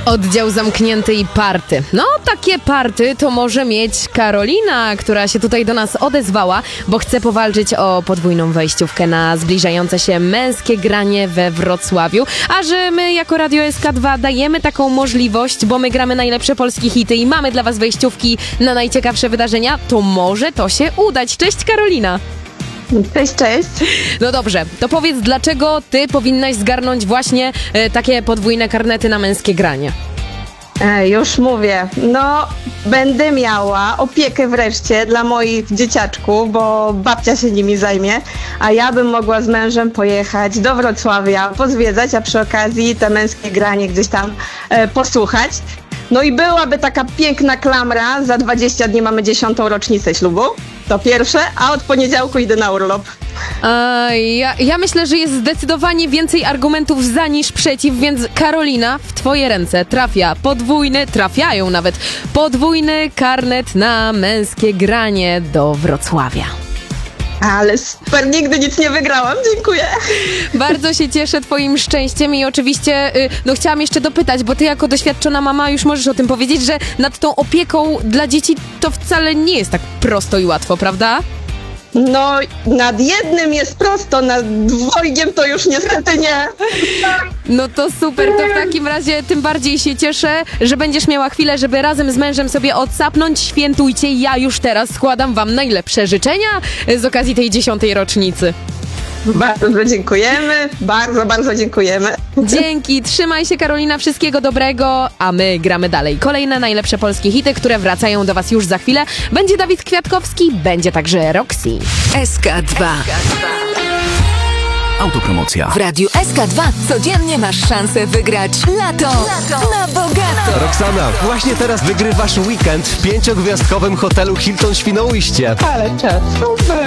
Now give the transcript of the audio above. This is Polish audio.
Oddział zamknięty i party. No, takie party to może mieć Karolina, która się tutaj do nas odezwała, bo chce powalczyć o podwójną wejściówkę na zbliżające się męskie granie we Wrocławiu. A że my jako Radio SK2 dajemy taką możliwość, bo my gramy najlepsze polskie hity i mamy dla was wejściówki na najciekawsze wydarzenia, to może to się udać. Cześć Karolina! Cześć, cześć. No dobrze, to powiedz, dlaczego ty powinnaś zgarnąć właśnie takie podwójne karnety na męskie granie? Już mówię. No, będę miała opiekę wreszcie dla moich dzieciaczków, bo babcia się nimi zajmie, a ja bym mogła z mężem pojechać do Wrocławia, pozwiedzać, a przy okazji te męskie granie gdzieś tam posłuchać. No i byłaby taka piękna klamra, za 20 dni mamy 10. rocznicę ślubu, to pierwsze, a od poniedziałku idę na urlop. Ja myślę, że jest zdecydowanie więcej argumentów za niż przeciw, więc Karolina, w twoje ręce trafiają nawet podwójny karnet na męskie granie do Wrocławia. Ale super, nigdy nic nie wygrałam, dziękuję. Bardzo się cieszę twoim szczęściem i oczywiście chciałam jeszcze dopytać, bo ty jako doświadczona mama już możesz o tym powiedzieć, że nad tą opieką dla dzieci to wcale nie jest tak prosto i łatwo, prawda? No, nad jednym jest prosto, nad dwojgiem to już niestety nie. No to super, to w takim razie tym bardziej się cieszę, że będziesz miała chwilę, żeby razem z mężem sobie odsapnąć. Świętujcie, ja już teraz składam wam najlepsze życzenia z okazji tej 10. rocznicy. Bardzo dziękujemy, bardzo dziękujemy. Dzięki, trzymaj się Karolina, wszystkiego dobrego, a my gramy dalej. Kolejne najlepsze polskie hity, które wracają do was już za chwilę. Będzie Dawid Kwiatkowski, będzie także Roxy. SK2. Autopromocja. W Radiu SK2 codziennie masz szansę wygrać lato na bogato. Roxana, właśnie teraz wygrywasz weekend w 5-gwiazdkowym hotelu Hilton Świnoujście. Ale czas, super.